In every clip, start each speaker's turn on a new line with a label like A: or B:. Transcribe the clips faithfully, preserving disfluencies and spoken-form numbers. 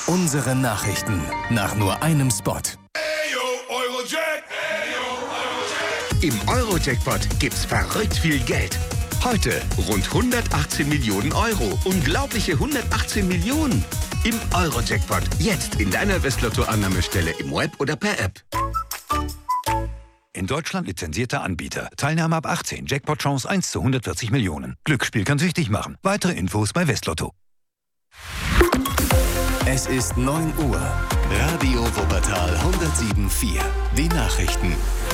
A: Unsere Nachrichten nach nur einem Spot.
B: Im Euro-Jackpot gibt's verrückt viel Geld. Heute rund hundertachtzehn Millionen Euro. Unglaubliche hundertachtzehn Millionen. Im Euro-Jackpot. Jetzt in deiner Westlotto-Annahmestelle im Web oder per App.
C: In Deutschland lizenzierter Anbieter. Teilnahme ab achtzehn. Jackpot-Chance eins zu hundertvierzig Millionen. Glücksspiel kann süchtig machen. Weitere Infos bei Westlotto.
A: Es ist neun Uhr. Radio Wuppertal hundertsieben Komma vier. Die Nachrichten.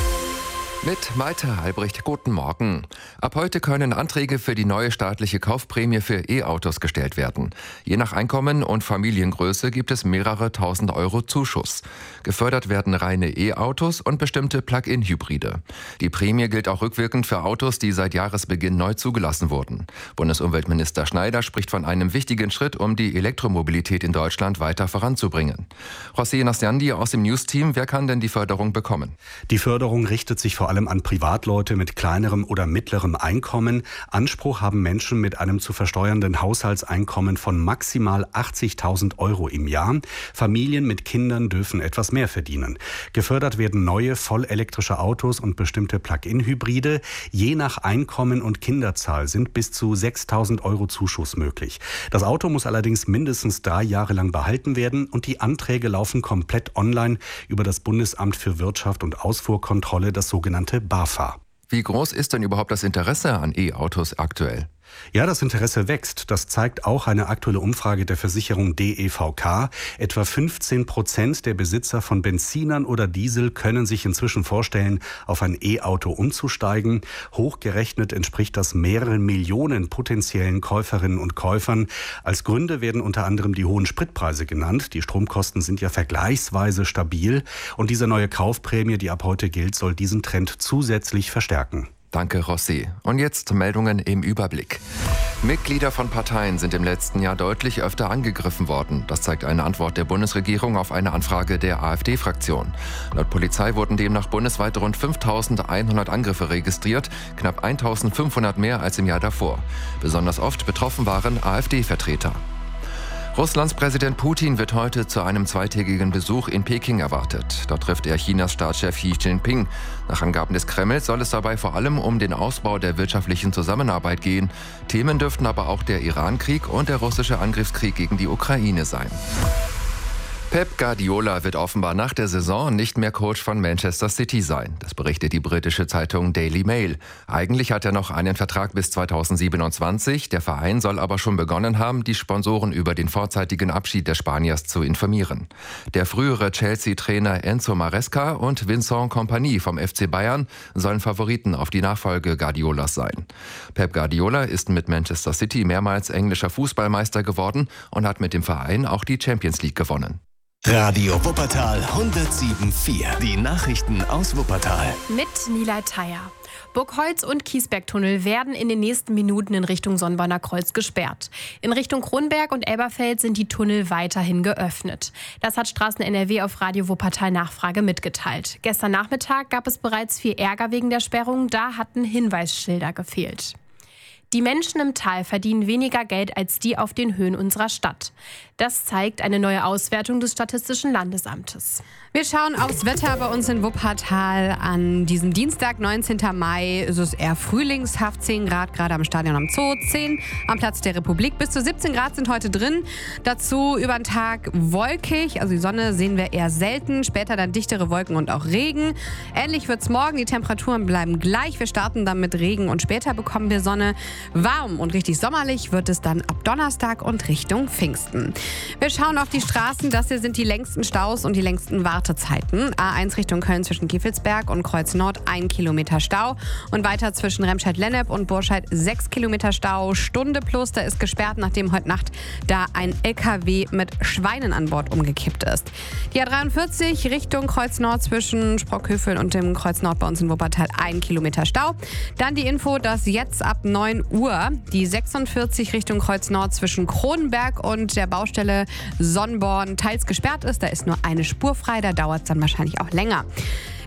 D: Mit Malte Albrecht, guten Morgen. Ab heute können Anträge für die neue staatliche Kaufprämie für E-Autos gestellt werden. Je nach Einkommen und Familiengröße gibt es mehrere tausend Euro Zuschuss. Gefördert werden reine E-Autos und bestimmte Plug-in-Hybride. Die Prämie gilt auch rückwirkend für Autos, die seit Jahresbeginn neu zugelassen wurden. Bundesumweltminister Schneider spricht von einem wichtigen Schritt, um die Elektromobilität in Deutschland weiter voranzubringen. José Nasciandi aus dem News-Team, wer kann denn die Förderung bekommen?
E: Die Förderung richtet sich vor allem an Privatleute mit kleinerem oder mittlerem Einkommen. Anspruch haben Menschen mit einem zu versteuernden Haushaltseinkommen von maximal achtzigtausend Euro im Jahr. Familien mit Kindern dürfen etwas mehr verdienen. Gefördert werden neue vollelektrische Autos und bestimmte Plug-in-Hybride. Je nach Einkommen und Kinderzahl sind bis zu sechstausend Euro Zuschuss möglich. Das Auto muss allerdings mindestens drei Jahre lang behalten werden und die Anträge laufen komplett online über das Bundesamt für Wirtschaft und Ausfuhrkontrolle, das sogenannte BAFA.
D: Wie groß ist denn überhaupt das Interesse an E-Autos aktuell?
E: Ja, das Interesse wächst. Das zeigt auch eine aktuelle Umfrage der Versicherung D E V K. Etwa fünfzehn Prozent der Besitzer von Benzinern oder Diesel können sich inzwischen vorstellen, auf ein E-Auto umzusteigen. Hochgerechnet entspricht das mehreren Millionen potenziellen Käuferinnen und Käufern. Als Gründe werden unter anderem die hohen Spritpreise genannt. Die Stromkosten sind ja vergleichsweise stabil. Und diese neue Kaufprämie, die ab heute gilt, soll diesen Trend zusätzlich verstärken.
D: Danke, Rossi. Und jetzt Meldungen im Überblick. Mitglieder von Parteien sind im letzten Jahr deutlich öfter angegriffen worden. Das zeigt eine Antwort der Bundesregierung auf eine Anfrage der AfD-Fraktion. Laut Polizei wurden demnach bundesweit rund fünftausendeinhundert Angriffe registriert, knapp eintausendfünfhundert mehr als im Jahr davor. Besonders oft betroffen waren AfD-Vertreter. Russlands Präsident Putin wird heute zu einem zweitägigen Besuch in Peking erwartet. Dort trifft er Chinas Staatschef Xi Jinping. Nach Angaben des Kremls soll es dabei vor allem um den Ausbau der wirtschaftlichen Zusammenarbeit gehen. Themen dürften aber auch der Iran-Krieg und der russische Angriffskrieg gegen die Ukraine sein. Pep Guardiola wird offenbar nach der Saison nicht mehr Coach von Manchester City sein. Das berichtet die britische Zeitung Daily Mail. Eigentlich hat er noch einen Vertrag bis zweitausendsiebenundzwanzig. Der Verein soll aber schon begonnen haben, die Sponsoren über den vorzeitigen Abschied des Spaniers zu informieren. Der frühere Chelsea-Trainer Enzo Maresca und Vincent Kompany vom F C Bayern sollen Favoriten auf die Nachfolge Guardiolas sein. Pep Guardiola ist mit Manchester City mehrmals englischer Fußballmeister geworden und hat mit dem Verein auch die Champions League gewonnen.
A: Radio Wuppertal hundertsieben Komma vier. Die Nachrichten aus Wuppertal.
F: Mit Nilay Thayer. Burgholz und Kiesbergtunnel werden in den nächsten Minuten in Richtung Sonnborner Kreuz gesperrt. In Richtung Kronberg und Elberfeld sind die Tunnel weiterhin geöffnet. Das hat Straßen N R W auf Radio Wuppertal Nachfrage mitgeteilt. Gestern Nachmittag gab es bereits viel Ärger wegen der Sperrung. Da hatten Hinweisschilder gefehlt. Die Menschen im Tal verdienen weniger Geld als die auf den Höhen unserer Stadt. Das zeigt eine neue Auswertung des Statistischen Landesamtes.
G: Wir schauen aufs Wetter bei uns in Wuppertal an diesem Dienstag, neunzehnten Mai. Es ist eher frühlingshaft, zehn Grad gerade am Stadion am Zoo, zehn am Platz der Republik. Bis zu siebzehn Grad sind heute drin. Dazu über den Tag wolkig, also die Sonne sehen wir eher selten. Später dann dichtere Wolken und auch Regen. Ähnlich wird es morgen, die Temperaturen bleiben gleich. Wir starten dann mit Regen und später bekommen wir Sonne. Warm und richtig sommerlich wird es dann ab Donnerstag und Richtung Pfingsten. Wir schauen auf die Straßen. Das hier sind die längsten Staus und die längsten Wartezeiten. A eins Richtung Köln zwischen Kiefelsberg und Kreuz Nord, ein Kilometer Stau. Und weiter zwischen Remscheid-Lennep und Burscheid sechs Kilometer Stau. Stunde plus, da ist gesperrt, nachdem heute Nacht da ein L K W mit Schweinen an Bord umgekippt ist. Die A dreiundvierzig Richtung Kreuz Nord zwischen Sprockhövel und dem Kreuz Nord bei uns in Wuppertal, ein Kilometer Stau. Dann die Info, dass jetzt ab neun Uhr die sechsundvierzig Richtung Kreuz Nord zwischen Kronenberg und der Baustelle Sonnborn teils gesperrt ist. Da ist nur eine Spur frei, da dauert es dann wahrscheinlich auch länger.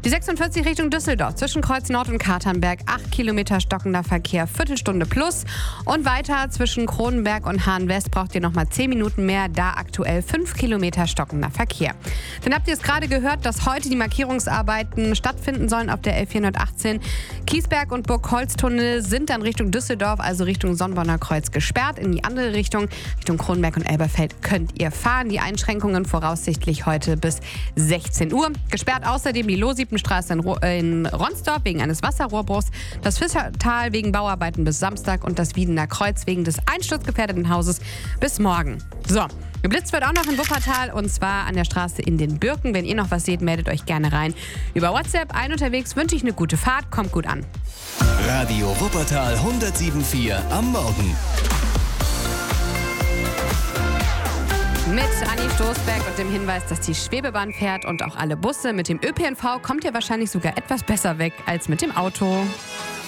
G: Die sechsundvierzig Richtung Düsseldorf zwischen Kreuz Nord und Katernberg. acht Kilometer stockender Verkehr, Viertelstunde plus. Und weiter zwischen Kronenberg und Hahn West braucht ihr nochmal zehn Minuten mehr. Da aktuell fünf Kilometer stockender Verkehr. Dann habt ihr es gerade gehört, dass heute die Markierungsarbeiten stattfinden sollen auf der L vierhundertachtzehn. Kiesberg und Burgholztunnel sind dann Richtung Düsseldorf, also Richtung Sonnenborner Kreuz gesperrt. In die andere Richtung, Richtung Kronenberg und Elberfeld, könnt ihr fahren. Die Einschränkungen voraussichtlich heute bis sechzehn Uhr. Gesperrt außerdem die Lohsiebenstraße in, Ro- in Ronsdorf wegen eines Wasserrohrbruchs, das Fischertal wegen Bauarbeiten bis Samstag und das Wiedener Kreuz wegen des einsturzgefährdeten Hauses bis morgen. So. Geblitzt wird auch noch in Wuppertal und zwar an der Straße in den Birken. Wenn ihr noch was seht, meldet euch gerne rein. Über WhatsApp, ein unterwegs, wünsche ich eine gute Fahrt. Kommt gut an.
A: Radio Wuppertal hundertsieben Komma vier am Morgen.
G: Mit Anni Stoßberg und dem Hinweis, dass die Schwebebahn fährt und auch alle Busse. Mit dem Ö P N V kommt ihr wahrscheinlich sogar etwas besser weg als mit dem Auto.